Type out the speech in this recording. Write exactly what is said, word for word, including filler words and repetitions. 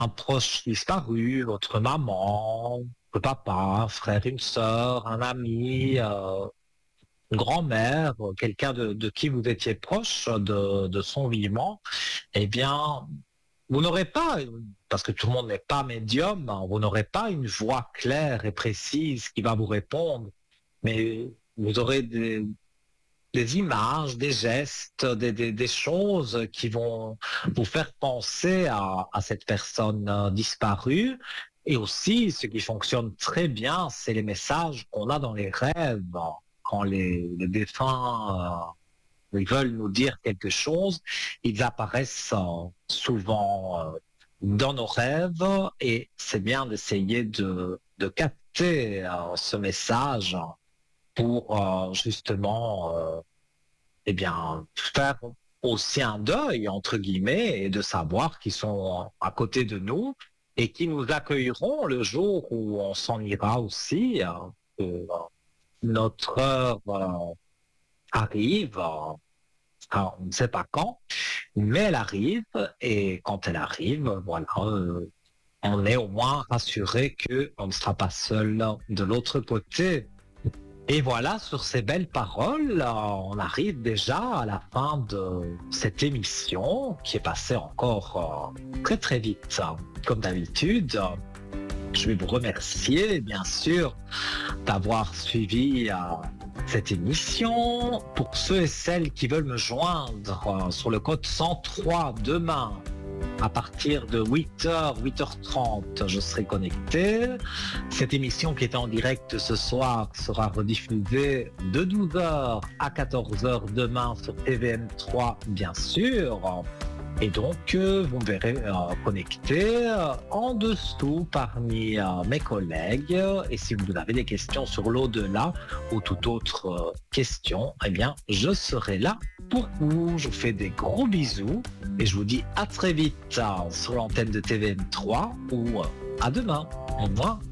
un proche disparu, votre maman, votre papa, un frère, une sœur, un ami, euh, une grand-mère, euh, quelqu'un de, de qui vous étiez proche de, de son vivant, eh bien, vous n'aurez pas, parce que tout le monde n'est pas médium, hein, vous n'aurez pas une voix claire et précise qui va vous répondre, mais vous aurez des, des images, des gestes, des, des, des choses qui vont vous faire penser à, à cette personne euh, disparue. Et aussi, ce qui fonctionne très bien, c'est les messages qu'on a dans les rêves. Quand les, les défunts euh, ils veulent nous dire quelque chose, ils apparaissent euh, souvent euh, dans nos rêves et c'est bien d'essayer de, de capter euh, ce message pour euh, justement euh, eh bien, faire aussi un deuil, entre guillemets, et de savoir qu'ils sont à côté de nous et qui nous accueilleront le jour où on s'en ira aussi. Euh, que, euh, notre heure euh, arrive, euh, alors, on ne sait pas quand, mais elle arrive et quand elle arrive, voilà, euh, on est au moins rassuré qu'on ne sera pas seul de l'autre côté. Et voilà, sur ces belles paroles, euh, on arrive déjà à la fin de cette émission qui est passée encore euh, très très vite, hein. Comme d'habitude, euh, je vais vous remercier, bien sûr, d'avoir suivi euh, cette émission. Pour ceux et celles qui veulent me joindre euh, sur le code cent trois demain, à partir de huit heures, huit heures trente, je serai connecté. Cette émission qui est en direct ce soir sera rediffusée de douze heures à quatorze heures demain sur T V M trois, bien sûr. Et donc, euh, vous me verrez euh, connecté euh, en dessous parmi euh, mes collègues. Et si vous avez des questions sur l'au-delà ou toute autre euh, question, eh bien, je serai là pour vous. Je vous fais des gros bisous et je vous dis à très vite euh, sur l'antenne de T V M trois ou euh, à demain. Au revoir.